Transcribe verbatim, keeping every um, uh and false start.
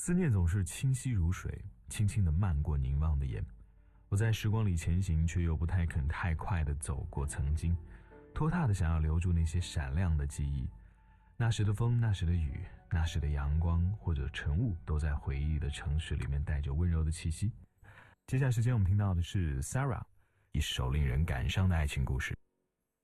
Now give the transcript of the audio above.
思念总是清晰如水，轻轻地漫过凝望的眼。我在时光里前行，却又不太肯太快地走过曾经，拖沓地想要留住那些闪亮的记忆。那时的风，那时的雨，那时的阳光或者晨雾，都在回忆的城市里面带着温柔的气息。接下来时间我们听到的是 Sarah 一首令人感伤的爱情故事。